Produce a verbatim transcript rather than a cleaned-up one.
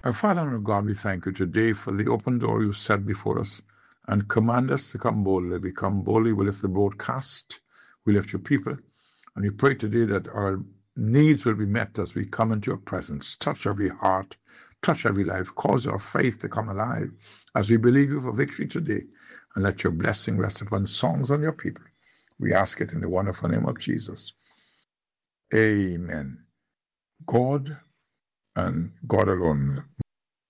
Our Father and our God, we thank you today for the open door you set before us and command us to come boldly. We come boldly, we lift the broadcast, we lift your people, and we pray today that our needs will be met as we come into your presence. Touch every heart, touch every life, cause our faith to come alive as we believe you for victory today, and let your blessing rest upon songs on your people. We ask it in the wonderful name of Jesus. Amen. God and God alone